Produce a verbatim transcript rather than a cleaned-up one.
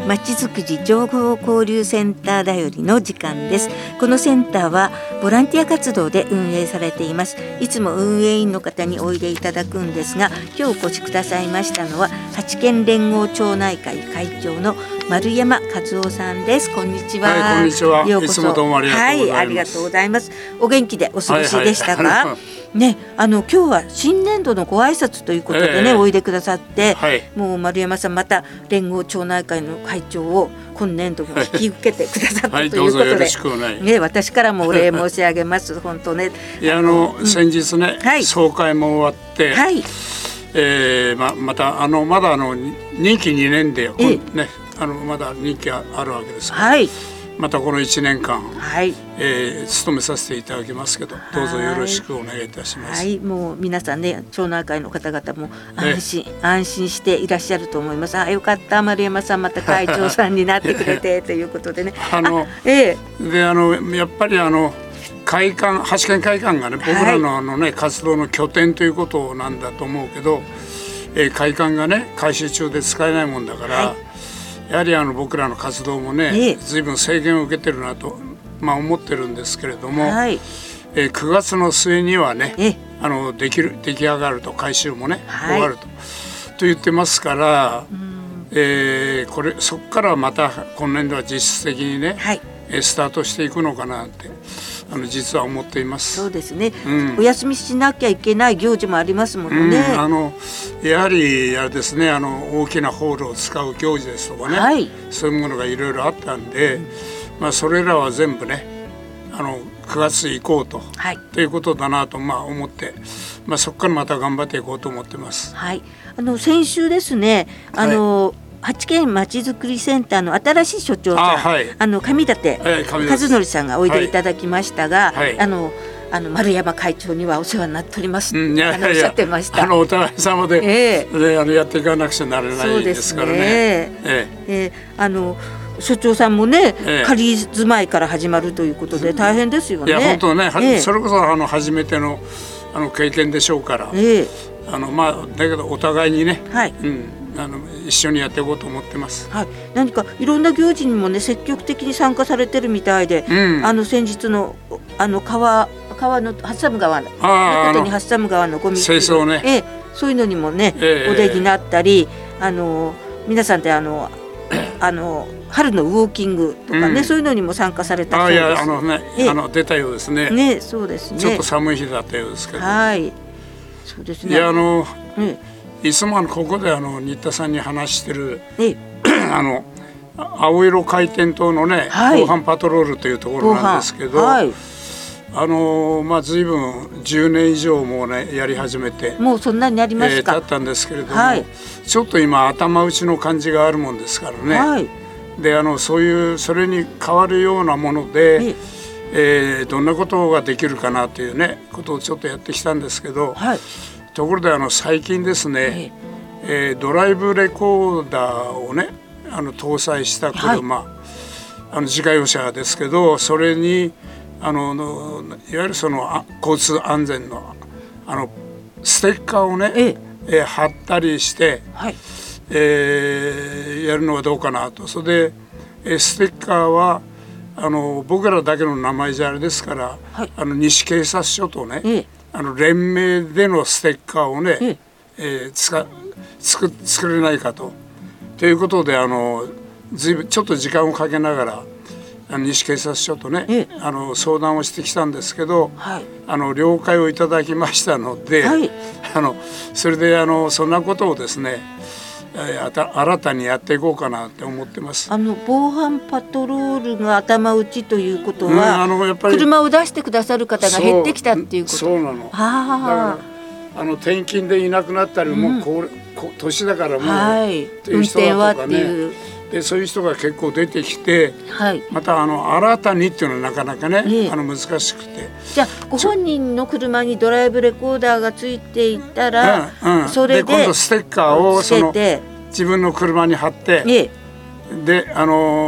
まちづくり情報交流センターだよりの時間です。このセンターはボランティア活動で運営されています。いつも運営員の方においでいただくんですが、今日お越しくださいましたのは八県連合町内会会長の丸山和夫さんです。こんにちは。 はい、こんにちは。 ようこそ。 いつもどうもありがとうございます。 はい、ありがとうございます。お元気でお過ごしでしたか？ はいはいね、あの今日は新年度のご挨拶ということでね、えー、おいでくださって、はい、もう丸山さんまた連合町内会の会長を今年度も引き受けてくださった、はい、ということで、はい、どうぞよろしくお願い、ね、私からもお礼申し上げます本当ね。 いやあの、うん、先日ね、はい、総会も終わって、はい、えー、ま, またあのまだあの任期にねんで、えーね、あのまだ任期あるわけですから、はい、またこのいちねんかん、はい、えー、務めさせていただきますけど、どうぞよろしくお願いいたします。 はい、もう皆さんね、町内会の方々も安心、え安心していらっしゃると思います。あ、よかった、丸山さんまた会長さんになってくれてということでね。 あの、えー、であのやっぱりあの会館、八県会館がね、僕らのあのね、はい、活動の拠点ということなんだと思うけど、えー、会館がね改修中で使えないもんだから。はい、やはりあの僕らの活動もね、ええ、随分制限を受けてるなと、まあ、思ってるんですけれども、はい、えー、くがつの末にはね、えあのできる出来上がると、改修もね、はい、終わるとと言ってますから、えー、これそこからまた今年度は実質的にね、はい、スタートしていくのかなってあの実は思っています。 そうですね、うん、お休みしなきゃいけない行事もありますもんね。 うん、あのやはりあれですね、あの大きなホールを使う行事ですとかね、はい、そういうものがいろいろあったんで、うん、まあ、それらは全部ねあのくがつ以降と、はい、ということだなと、まあ、思って、まあ、そこからまた頑張っていこうと思ってます。 はい、あの先週ですね、あの、はい、八県まちづくりセンターの新しい所長さん、あ、はい、あの上立和則さんがおいでいただきましたが、はいはい、あのあの丸山会長にはお世話になっております、うん、いやいやいや、おっしゃってました。 あのお互い様で、えー、であのやっていかなくちゃならないですからね。そうですね、えーえー、あの所長さんもね、えー、仮住まいから始まるということで大変ですよね。いや本当ね、えー、それこそあの初めてのあの経験でしょうから、えー、あのまあだけどお互いにね、はい、うん、あの一緒にやっていこうと思ってます。 はい、何かいろんな行事にもね積極的に参加されてるみたいで、うん、あの先日のあの川川のハッサム川の中にハッサム川のゴミ清掃ね、 ええ、そういうのにもね、ええ、お出になったり、あの皆さんであのあの春のウォーキングとかね、うん、そういうのにも参加されたそうです。 あ、いやあのね、ええ、あの出たようですね。 ね、そうですね。 ちょっと寒い日だったようですけど。 はい、そうですね。 いやあの、ええ、いつもあのここであの新田さんに話してる、ええ、あの青色回転灯のね、はい、防犯パトロールというところなんですけど、はい、あのまあ随分じゅうねん以上もねやり始めて、 もうそんなになりますか。 えー、経ったんですけれども、はい、ちょっと今頭打ちの感じがあるもんですからね。はい、であのそういうそれに変わるようなもので、ええー、どんなことができるかなというねことをちょっとやってきたんですけど、はい、ところであの最近ですね、えー、ドライブレコーダーをねあの搭載した車、はい、あの自家用車ですけど、それにあののいわゆるその交通安全のあのステッカーをね、ええー、貼ったりして、はい、えー、やるのはどうかなと。それで、えー、ステッカーはあの僕らだけの名前じゃあれですから、はい、あの西警察署とね、ええ、あの連名でのステッカーをね、ええー、つか作作れないかと。ということであのずいぶんちょっと時間をかけながらあの西警察署とね、ええ、あの相談をしてきたんですけど、はい、あの了解をいただきましたので、はい、あのそれであのそんなことをですね新たにやっていこうかなって思ってます。 あの防犯パトロールが頭打ちということは、うん、あのやっぱり車を出してくださる方が減ってきたっていうこと。 そう、そうなの。ああの転勤でいなくなったり、うん、もうこう年だからもう、はい、 っていう人だとかね、 でそういう人が結構出てきて、はい、またあの新たにっていうのはなかなかね、ええ、あの難しくて、 じゃあご本人の車にドライブレコーダーがついていたら、うんうん、それでで今度ステッカーをその自分の車に貼って、ええ、であの